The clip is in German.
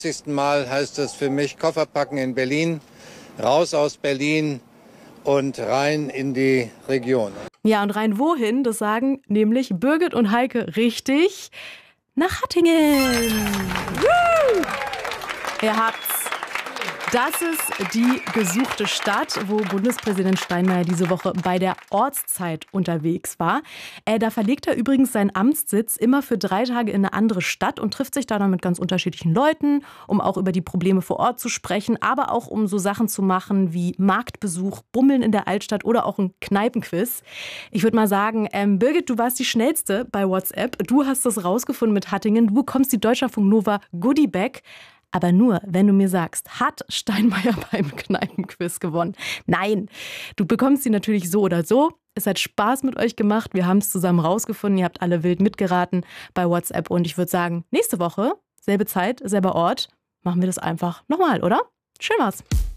40. Mal heißt es für mich Koffer packen in Berlin, raus aus Berlin und rein in die Region. Ja, und rein wohin? Das sagen nämlich Birgit und Heike richtig. Nach Hattingen. Woo! Ihr habt's. Das ist die gesuchte Stadt, wo Bundespräsident Steinmeier diese Woche bei der Ortszeit unterwegs war. Da verlegt er übrigens seinen Amtssitz immer für 3 Tage in eine andere Stadt und trifft sich da dann mit ganz unterschiedlichen Leuten, um auch über die Probleme vor Ort zu sprechen, aber auch um so Sachen zu machen wie Marktbesuch, Bummeln in der Altstadt oder auch ein Kneipenquiz. Ich würde mal sagen, Birgit, du warst die Schnellste bei WhatsApp. Du hast das rausgefunden mit Hattingen. Du bekommst die Deutschlandfunk Nova Goodie Bag. Aber nur, wenn du mir sagst, hat Steinmeier beim Kneipenquiz gewonnen? Nein, du bekommst sie natürlich so oder so. Es hat Spaß mit euch gemacht. Wir haben es zusammen rausgefunden. Ihr habt alle wild mitgeraten bei WhatsApp. Und ich würde sagen, nächste Woche, selbe Zeit, selber Ort, machen wir das einfach nochmal, oder? Schön war's.